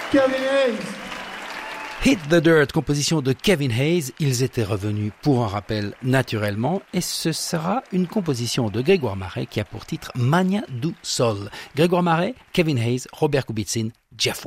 Kevin Hayes. Hit the Dirt, composition de Kevin Hayes. Ils étaient revenus pour un rappel naturellement et ce sera une composition de Grégoire Maret qui a pour titre Mania du Sol. Grégoire Maret, Kevin Hayes, Robert Kubitzin, Jeff White.